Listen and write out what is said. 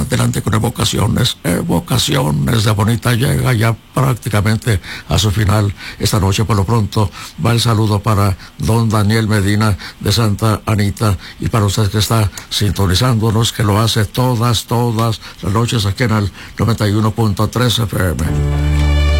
adelante con Evocaciones. Evocaciones de Bonita llega ya prácticamente a su final esta noche. Por lo pronto va el saludo para don Daniel Medina de Santa Anita, y para usted que está sintonizándonos, que lo hace todas las noches aquí en el 91.3 FM.